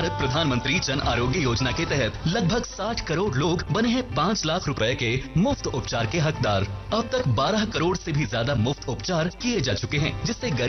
भारत प्रधानमंत्री जन आरोग्य योजना के तहत लगभग 60 करोड़ लोग बने हैं 5 लाख रुपए के मुफ्त उपचार के हकदार। अब तक 12 करोड़ से भी ज्यादा मुफ्त उपचार किए जा चुके हैं, जिससे